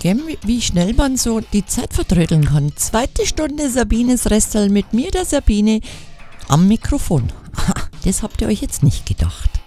gell, wie schnell man so die Zeit vertrödeln kann. Zweite Stunde Sabines Restal mit mir, der Sabine, am Mikrofon. Das habt ihr euch jetzt nicht gedacht.